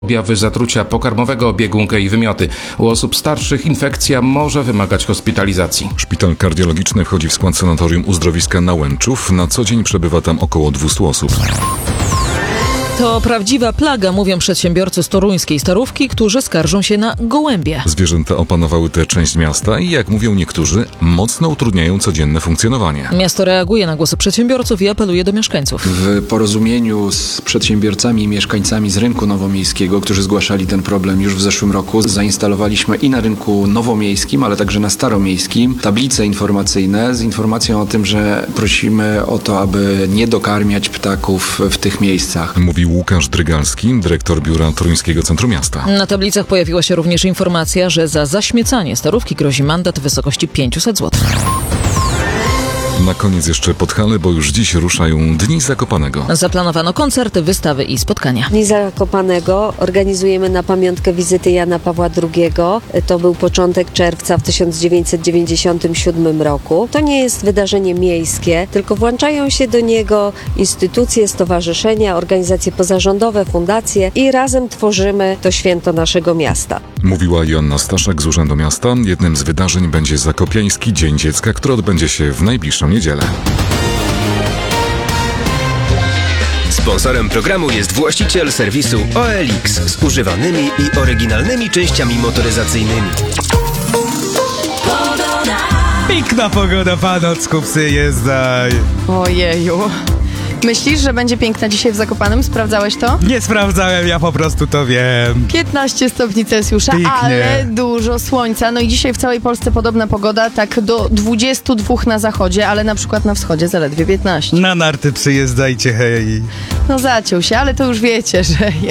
Objawy zatrucia pokarmowego, biegunkę i wymioty. U osób starszych infekcja może wymagać hospitalizacji. Szpital kardiologiczny wchodzi w skład sanatorium uzdrowiska Nałęczów. Na co dzień przebywa tam około 200 osób. To prawdziwa plaga, mówią przedsiębiorcy z toruńskiej Starówki, którzy skarżą się na gołębie. Zwierzęta opanowały tę część miasta i, jak mówią niektórzy, mocno utrudniają codzienne funkcjonowanie. Miasto reaguje na głosy przedsiębiorców i apeluje do mieszkańców. W porozumieniu z przedsiębiorcami i mieszkańcami z rynku nowomiejskiego, którzy zgłaszali ten problem już w zeszłym roku, zainstalowaliśmy i na rynku nowomiejskim, ale także na staromiejskim tablice informacyjne z informacją o tym, że prosimy o to, aby nie dokarmiać ptaków w tych miejscach. Mówił Łukasz Drygalski, dyrektor biura Toruńskiego Centrum Miasta. Na tablicach pojawiła się również informacja, że za zaśmiecanie Starówki grozi mandat w wysokości 500 zł. Na koniec jeszcze Podhale, bo już dziś ruszają Dni Zakopanego. Zaplanowano koncerty, wystawy i spotkania. Dni Zakopanego organizujemy na pamiątkę wizyty Jana Pawła II. To był początek czerwca w 1997 roku. To nie jest wydarzenie miejskie, tylko włączają się do niego instytucje, stowarzyszenia, organizacje pozarządowe, fundacje i razem tworzymy to święto naszego miasta. Mówiła Joanna Staszek z Urzędu Miasta. Jednym z wydarzeń będzie Zakopiański Dzień Dziecka, który odbędzie się w najbliższą niedzielę. Sponsorem programu jest właściciel serwisu OLX z używanymi i oryginalnymi częściami motoryzacyjnymi. Piękna pogoda, panocku, psy jezdaj. Ojeju. Myślisz, że będzie piękna dzisiaj w Zakopanem? Sprawdzałeś to? Nie sprawdzałem, ja po prostu to wiem. 15 stopni Celsjusza, Pięknie. ale dużo słońca. No i dzisiaj w całej Polsce podobna pogoda, tak do 22 na zachodzie, ale na przykład na wschodzie zaledwie 15. Na narty przyjeżdżajcie, hej. No zaciął się, ale to już wiecie, że